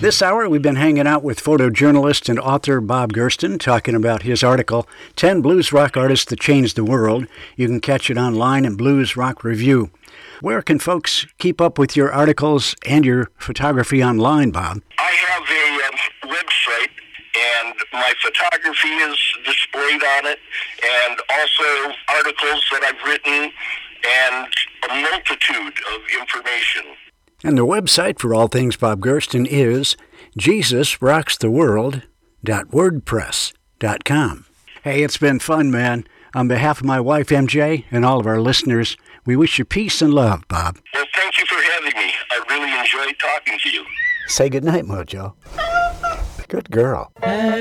This hour, we've been hanging out with photojournalist and author Bob Gersten, talking about his article, 10 Blues Rock Artists That Changed the World. You can catch it online at Blues Rock Review. Where can folks keep up with your articles and your photography online, Bob? I have a website, and my photography is displayed on it, and also articles that I've written, and a multitude of information. And the website for all things Bob Gersten is JesusRocksTheWorld.wordpress.com. Hey, it's been fun, man. On behalf of my wife, MJ, and all of our listeners, we wish you peace and love, Bob. Well, thank you for having me. I really enjoyed talking to you. Say goodnight, Mojo. Good girl.